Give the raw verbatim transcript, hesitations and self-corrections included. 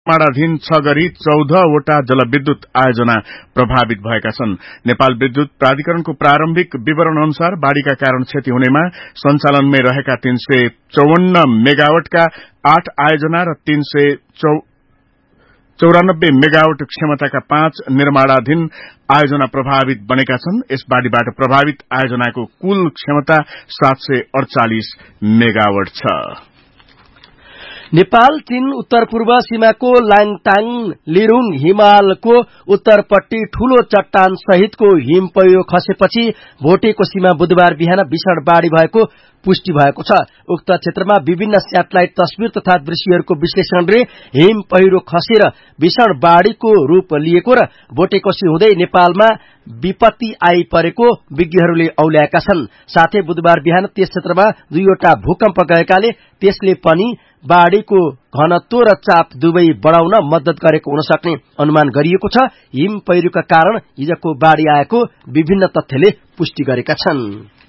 निर्माणाधीन छ गरी चौधवटा जलविद्युत आयोजना प्रभावित भएका छन्। नेपाल विद्युत प्राधिकरणको प्रारम्भिक विवरण अनुसार बाढ़ीका कारण क्षति हुनेमा सञ्चालनमै रहेका तीन सय चौवन्न मेगावटका आठ आयोजना र तीन सय चौरानब्बे मेगावट क्षमताका पाँच निर्माणाधीन आयोजना प्रभावित बनेका छन्। यस बाढ़ीबाट प्रभावित आयोजनाको कुल क्षमता सात सय अड़चालिस मेगावट छ। नेपाल चीन उत्तर पूर्व सीमाको लाङटाङ लिरुङ हिमालको उत्तरपट्टि ठूलो चट्टान सहितको हिम पहिरो खसेपछि भोटेको सीमा बुधबार बिहान भीषण बाढ़ी भएको पुष्टि भएको छ। उक्त क्षेत्रमा विभिन्न स्याटेलाइट तस्विर तथा दृश्यहरूको विश्लेषणले हिम पहिरो खसेर भीषण बाढ़ीको रूप लिएको र भोटेकोशी हुँदै नेपालमा विपत्ति आइपरेको विज्ञहरूले औल्याएका छन्। साथै बुधबार बिहान त्यस क्षेत्रमा दुईवटा भूकम्प गएकाले त्यसले पनि बाढ़ीको घनत्व र चाप दुवै बढ़ाउन मद्दत गरेको हुन सक्ने अनुमान गरिएको छ। हिम पहिरोका कारण हिजको बाढ़ी आएको विभिन्न तथ्यले पुष्टि गरेका छन्।